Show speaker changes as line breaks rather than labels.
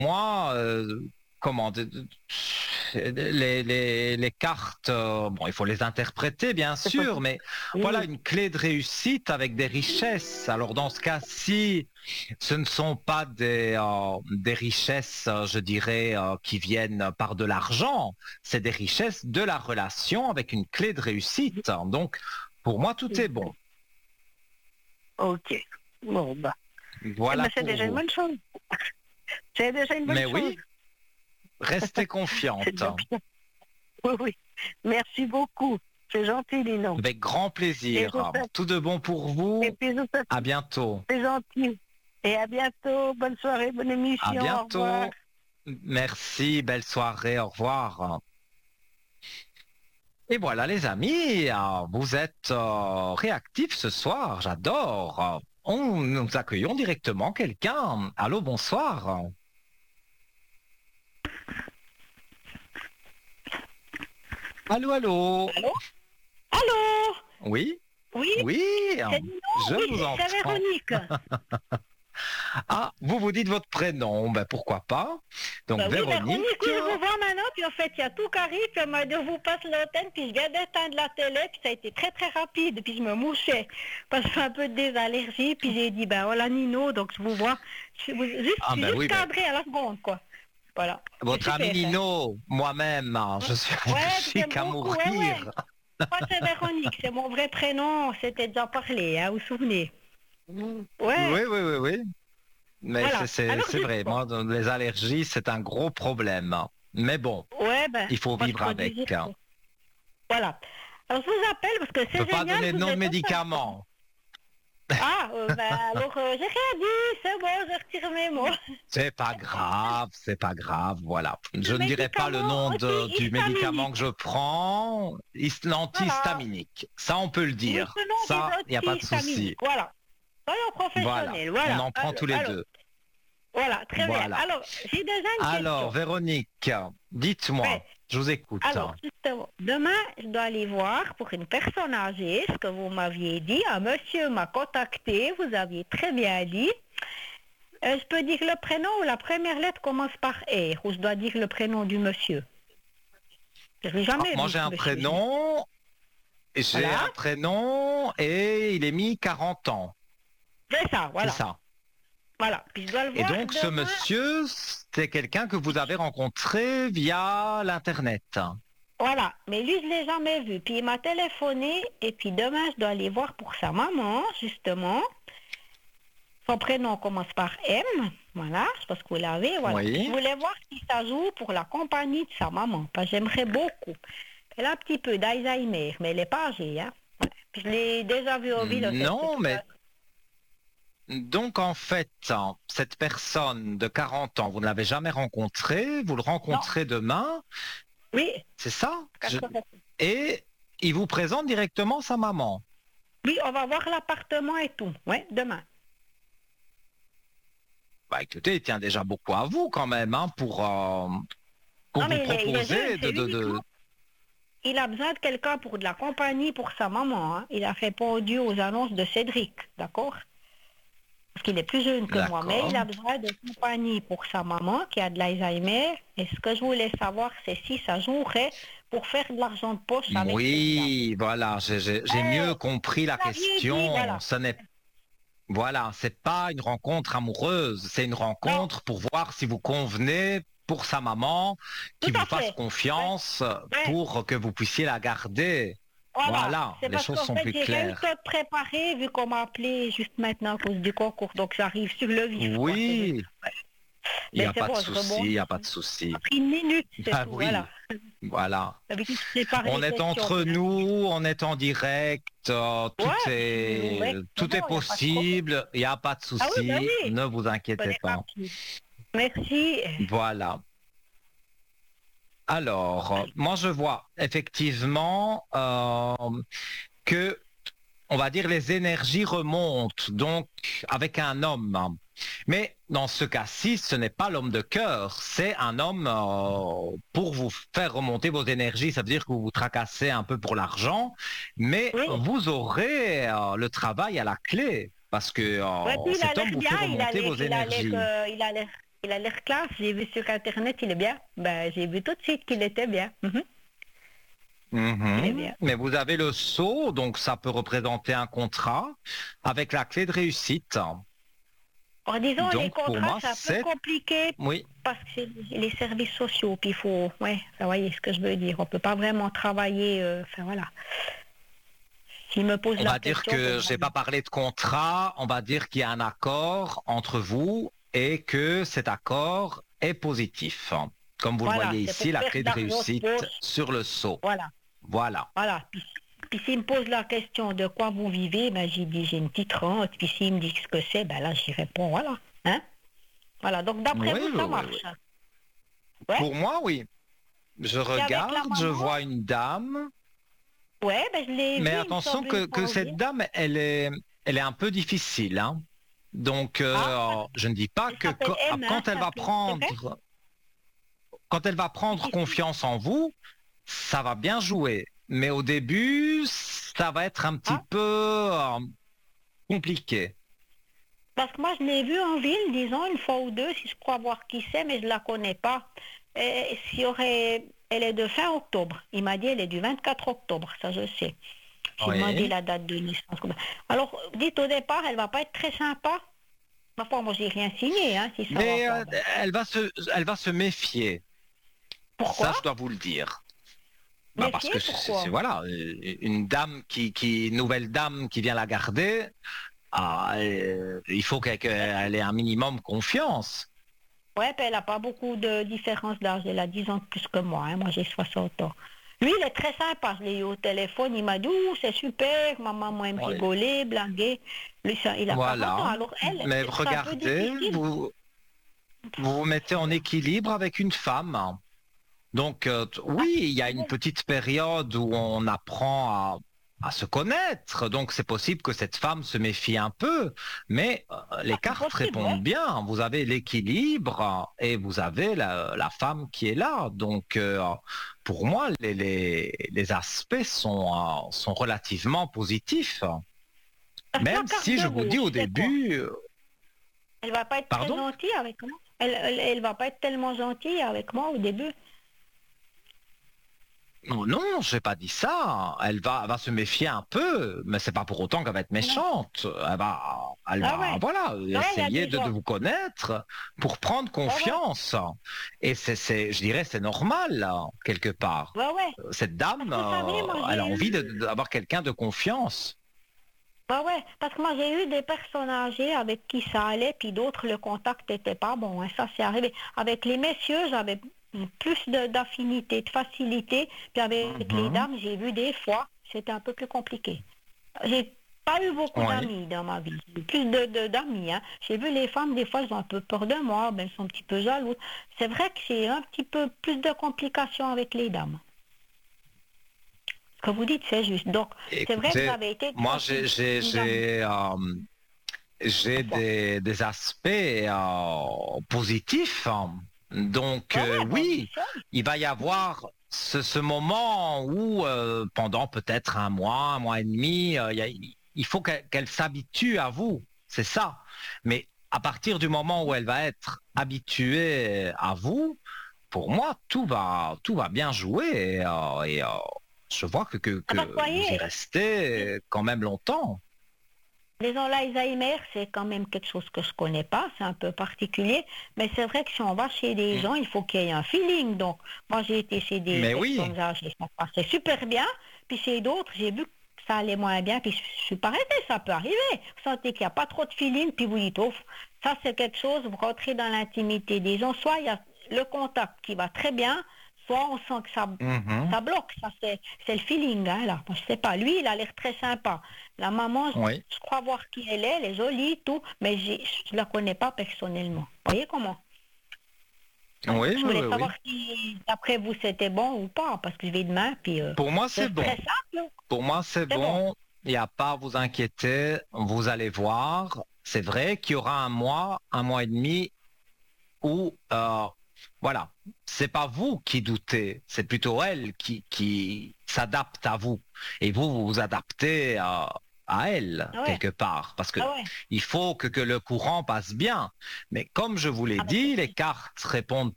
moi, comment les cartes, bon, il faut les interpréter bien
C'est pas
sûr, mais
oui,
voilà une clé de réussite avec des richesses. Alors dans ce cas-ci, ce ne sont pas des richesses, je dirais, qui viennent par de l'argent. C'est des richesses de la relation avec une clé de réussite. Donc pour moi, tout est bon.
ok. Bon, bah.
Voilà
C'est
pour
déjà une
vous.
bonne chose. C'est déjà une bonne
Mais
chose.
oui, restez
C'est
confiante.
déjà bien. Oui, oui. Merci beaucoup. C'est gentil, Lino.
Avec grand
Et je vous
plaisir.
souhaite-
Tout de bon pour
et
vous.
puis je vous souhaite-
À bientôt.
c'est gentil. Et à bientôt. Bonne soirée, bonne
À
émission. Au revoir.
bientôt. Merci. Belle soirée. Au revoir. Et voilà, les amis, vous êtes réactifs ce soir. J'adore. Nous accueillons directement quelqu'un. Allô, bonsoir. Allô, allô.
Allô? Allô?
Oui,
Oui?
oui,
C'est Lino?
je
Oui,
vous
c'est
entends.
Véronique.
Ah, vous dites votre prénom, ben pourquoi pas. Donc
Bah oui, Véronique,
Véronique.
oui, je vous vois maintenant, puis en fait, il y a tout qui arrive, puis elle m'a dit, vous passe l'antenne, puis je viens d'éteindre la télé, puis ça a été très très rapide, puis je me mouchais, parce que j'ai un peu des allergies, puis j'ai dit, ben voilà Nino, donc je vous vois,
Ah ben
juste
oui, ben,
cadré à la seconde, quoi. Voilà. C'est
votre ami
super, hein.
Nino, moi-même, je suis
Ouais, puis j'aime
allergique à
beaucoup, ouais, ouais.
mourir.
Moi, c'est Véronique, c'est mon vrai prénom, on s'était déjà parlé, hein, vous vous souvenez? Ouais,
Oui, oui, oui, oui. Mais
voilà. Alors,
c'est vrai,
justement,
moi, les allergies, c'est un gros problème. Mais bon,
ouais, ben,
il faut
moi, je
vivre
produis
avec.
juste. Voilà. Alors, je vous appelle parce que
On ne
c'est
peut pas
génial,
donner de
vous
nom de
êtes
médicaments.
Ah, ben alors j'ai rien dit, c'est bon, je retire mes mots.
C'est pas grave, voilà. Je
Le
ne dirai pas le nom
médicament
du médicament que
antihistaminique.
je prends,
Voilà.
l'antihistaminique. Ça, on peut le
Oui,
dire.
ce nom
Ça, il n'y a
des
pas de souci.
antihistaminiques. Voilà. Soyons
Voilà.
professionnels.
On
Voilà.
en prend tous les deux.
Voilà, très bien.
Voilà.
Alors, j'ai déjà une
Alors,
question.
Véronique, dites-moi,
Ouais.
je vous écoute.
Alors, justement, demain, je dois aller voir pour une personne âgée, ce que vous m'aviez dit. Un monsieur m'a contacté, vous aviez très bien dit. Je peux dire le prénom ou la première lettre commence par R, ou je dois dire le prénom du monsieur. Je l'ai
Ah,
jamais
moi,
vu,
j'ai
ce
un
monsieur.
prénom,
Voilà,
et il est mis 40 ans.
c'est ça,
C'est
voilà.
ça.
Voilà, puis je dois le
Et
voir
donc, ce
demain.
monsieur, c'est quelqu'un que vous avez rencontré via l'Internet.
Voilà, mais lui, je l'ai jamais vu. Puis il m'a téléphoné, et puis demain, je dois aller voir pour sa maman, justement. Son prénom commence par M, voilà, je pense que vous l'avez, voilà. Puis je
Oui.
voulais voir si ça joue pour la compagnie de sa maman, parce que j'aimerais beaucoup. Elle a un petit peu d'Alzheimer, mais elle n'est pas âgée, hein. Voilà. Puis je l'ai déjà vu au ville,
Non, mais donc en fait, cette personne de 40 ans, vous ne l'avez jamais rencontré, vous le
Non,
rencontrez demain,
oui,
c'est ça?
80.
Et il vous présente directement sa maman.
Oui, on va voir l'appartement et tout, ouais, demain.
Bah écoutez, il tient déjà beaucoup à vous quand même, pour
Non,
vous
mais il est jeune,
proposer
c'est
de...
uniquement. Il a besoin de quelqu'un pour de la compagnie pour sa maman, hein. Il a répondu aux annonces de Cédric, d'accord? Parce qu'il est plus jeune que moi, mais
D'accord.
il a besoin de compagnie pour sa maman qui a de l'Alzheimer. Et ce que je voulais savoir, c'est si ça jouerait pour faire de l'argent de poche avec cette dame.
Oui, voilà, j'ai mieux compris la
Vous l'aviez dit,
question.
voilà.
Ce n'est Voilà, c'est pas une rencontre amoureuse, c'est une
Non,
rencontre pour voir si vous convenez pour sa maman, qui
tout
vous
à
fasse
fait. Ouais,
confiance
ouais.
pour que vous puissiez la garder.
Voilà,
Voilà,
c'est
les
parce
choses
qu'en
sont
fait,
plus
j'ai rien eu le
claires.
temps de préparer vu qu'on m'a appelé juste maintenant à cause du concours, donc j'arrive sur le vif, quoi.
Oui, il n'y
Mais
a
c'est
pas de
bon, je
souci, il n'y
rebondis.
a pas de
Ça a
souci.
pris une minute, c'est
Ah
tout, voilà.
oui, voilà.
D'habitude, je prépare
On
les
est
questions.
entre nous, on est en direct,
Ouais, ouais, c'est
tout est
bon, il n'y a pas de problème.
possible, il n'y a pas de
Ah oui, bah
souci,
oui,
ne vous inquiétez
prenez
pas.
rapide. Merci.
Voilà. Alors, moi je vois effectivement que, on va dire, les énergies remontent donc avec un homme. Mais dans ce cas-ci, ce n'est pas l'homme de cœur, c'est un homme pour vous faire remonter vos énergies. Ça veut dire que vous vous tracassez un peu pour l'argent, mais
Oui,
vous aurez le travail à la clé parce que
ouais, puis il a
cet homme
l'air
vous
bien,
fait remonter vos énergies.
il a l'air Il a l'air classe, j'ai vu sur Internet, il est bien. Ben, j'ai vu tout de suite qu'il était bien. Il est bien.
Mais vous avez le sceau, donc ça peut représenter un contrat avec la clé de réussite.
Alors, disons, les
Donc, pour
contrats,
moi,
c'est un peu compliqué
Oui,
parce que c'est les services sociaux. Puis il faut, ouais, ça voyez ce que je veux dire. On peut pas vraiment travailler. Enfin voilà. S'il me pose
on
la
va dire
question,
que je n'ai pas parlé de contrat, on va dire qu'il y a un accord entre vous et que cet accord est positif. Comme vous le
voilà,
voyez
c'est
ici,
pour
la
faire
clé
de
de
l'argent de
réussite
poche.
sur le sceau.
Voilà,
Voilà.
voilà. Puis s'il me pose la question de quoi vous vivez, ben j'ai dit j'ai une petite rente. Puis s'il me dit ce que c'est, ben là j'y réponds. Voilà, hein. Voilà. Donc d'après
Oui,
vous,
oui,
ça
oui,
marche.
oui.
Ouais.
Pour moi, oui. Je
Et avec la
regarde, je
maman,
vois une dame,
ouais, ben je l'ai
mais
vu, il me
attention
semble une fois
que
en
cette
ville.
dame, elle est un peu difficile, hein. Donc,
Ah,
je ne dis pas
elle
que
s'appelle M, hein,
quand elle va
c'est vrai?
prendre confiance en vous, ça va bien jouer. Mais au début, ça va être un petit
Ah,
peu compliqué.
parce que moi, je l'ai vue en ville, disons, une fois ou deux, si je crois voir qui c'est, mais je la connais pas. Et elle est de fin octobre. Il m'a dit elle est du 24 octobre, ça je sais. J'ai demandé
Oui.
la date de naissance. Alors, dites au départ, elle va pas être très sympa. Enfin, moi, j'ai rien signé, hein, si ça va
Mais
pas. Ben,
elle va se méfier. Ça,
pourquoi?
je dois vous le dire. Bah parce
Méfier,
que
pourquoi?
voilà, une dame nouvelle dame qui vient la garder, il faut qu'elle ait un minimum confiance.
Ouais, puis elle n'a pas beaucoup de différence d'âge. Elle a 10 ans de plus que moi, hein. Moi, j'ai 60 ans. Lui, il est très sympa. Je l'ai eu au téléphone. Il m'a dit, ouh, c'est super. Ma maman aime
Oui.
rigoler, blaguer. Lui, il a 40 ans.
Voilà.
Alors, elle,
Mais
c'est un peu
regardez,
difficile.
vous vous mettez en équilibre avec une femme. Donc,
Ah,
oui, il y a
c'est
une
bon.
petite période où on apprend à se connaître. Donc, c'est possible que cette femme se méfie un peu, mais les
Ah, c'est
cartes
possible, ouais.
répondent bien. Vous avez l'équilibre et vous avez la femme qui est là. Donc, pour moi, les aspects sont relativement positifs.
Parce que la
Même
carte
si
de
je vous dis au
gauche, c'est quoi?
début,
Elle va pas être très
pardon?
gentille avec moi. Elle va pas être tellement gentille avec moi au début.
Non, non, je n'ai pas dit ça. Elle va se méfier un peu, mais c'est pas pour autant qu'elle va être
Non.
méchante. Elle
Ah
va,
ouais.
voilà,
Ouais, il y a
essayer
des
de
gens.
vous connaître pour prendre
Ouais, ouais.
confiance. Et je dirais, c'est normal, là, quelque part.
Ouais, ouais.
Cette
Parce
dame,
que vous savez, moi,
elle
j'ai
a envie
eu.
d'avoir quelqu'un de confiance.
Bah ouais, parce que moi j'ai eu des personnes âgées avec qui ça allait, puis d'autres le contact n'était pas bon, hein, ça c'est arrivé. Avec les messieurs, j'avais plus d'affinité, de facilité, puis avec les
Mhm.
dames, j'ai vu des fois, c'était un peu plus compliqué. J'ai pas eu beaucoup
Oui.
d'amis dans ma vie, j'ai eu plus d'amis, hein. J'ai vu les femmes, des fois, elles ont un peu peur de moi, ben, elles sont un petit peu jalouses. C'est vrai que j'ai un petit peu plus de complications avec les dames. Ce que vous dites, c'est juste. Donc, c'est vrai que
Écoutez,
j'avais été
moi,
tranquille. Une dame,
j'ai
parfois.
des aspects positifs. Donc
Bah ouais, bah,
oui, il va y avoir ce moment où pendant peut-être un mois et demi, il faut qu'elle s'habitue à vous. C'est ça. Mais à partir du moment où elle va être habituée à vous, pour moi, tout va bien jouer. Je vois
ah bah,
que vous y
croyez,
restez quand même longtemps.
disons l'Alzheimer, c'est quand même quelque chose que je connais pas, c'est un peu particulier, mais c'est vrai que si on va chez des gens, il faut qu'il y ait un feeling. Donc, moi j'ai été chez des
Mais oui.
personnes âgées, ça passait super bien, puis chez d'autres, j'ai vu que ça allait moins bien, puis je suis pas arrêtée, ça peut arriver. Vous sentez qu'il n'y a pas trop de feeling, puis vous dites, oh, ça c'est quelque chose, vous rentrez dans l'intimité des gens, soit il y a le contact qui va très bien, soit on sent que
Mhm.
ça bloque, ça c'est le feeling, hein, là. Moi, je sais pas, lui, il a l'air très sympa. La maman,
Oui.
je crois voir qui elle est jolie, tout, mais je la connais pas personnellement. Vous voyez comment? Donc,
Oui,
je
oui,
voulais
oui, oui.
savoir si, d'après vous, c'était bon ou pas, parce que je vais demain, puis
Pour moi, c'est
c'est
bon.
très simple,
Pour moi, c'est
c'est bon.
bon. Il n'y a pas à vous inquiéter. Vous allez voir. C'est vrai qu'il y aura un mois et demi où, voilà, c'est pas vous qui doutez, c'est plutôt elle qui s'adapte à vous. Et vous, vous vous adaptez à elle,
Ah ouais.
quelque part, parce que
Ah ouais.
il faut que le courant passe bien. Mais comme je vous l'ai
Ah bah,
dit,
c'est
les
vrai.
cartes répondent